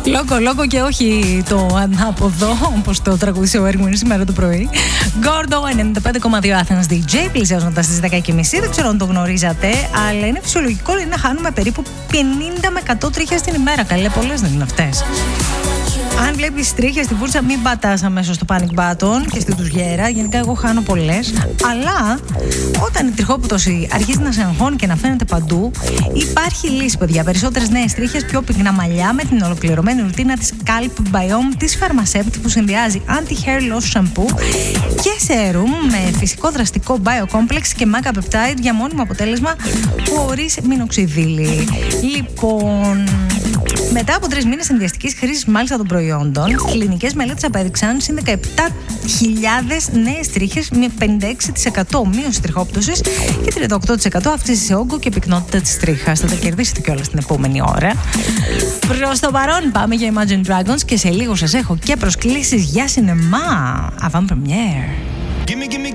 Λόγκο και όχι το ανάποδο, όπως το τραγουδίσε ο Έρμηνης σήμερα το πρωί. Gordo 95,2 Athens DJ, πλησιάζοντα στις 10:30. Δεν ξέρω αν το γνωρίζατε, αλλά είναι φυσιολογικό να χάνουμε περίπου 50 με 100 τρίχες την ημέρα. Καλέ, πολλές δεν είναι αυτές. Αν βλέπεις τρίχες στη φούρτσα, μην πατάς αμέσως στο panic button και στη τουζιέρα. Γενικά, εγώ χάνω πολλές. Αλλά όταν η τριχόπτωση αρχίζει να σε αγχώνει και να φαίνεται παντού, υπάρχει λύση, παιδιά. Περισσότερες νέες τρίχες, πιο πυκνά μαλλιά με την ολοκληρωμένη ρουτίνα της Calp Biome της Pharmacept που συνδυάζει anti-hair loss shampoo και serum με φυσικό δραστικό biocomplex και maca peptide για μόνιμο αποτέλεσμα χωρίς μινοξιδίλη. Λοιπόν, μετά από 3 μήνες ενδιαστικής χρήσης μάλιστα των προϊόντων, κλινικές μελέτες απέδειξαν συν 17.000 νέες τρίχες με 56% μείωση τριχόπτωσης και 38% αύξηση σε όγκο και πυκνότητα της τρίχας. Θα τα κερδίσετε κιόλας την επόμενη ώρα. Προς το παρόν πάμε για Imagine Dragons και σε λίγο σας έχω και προσκλήσεις για σινεμά. Avant première.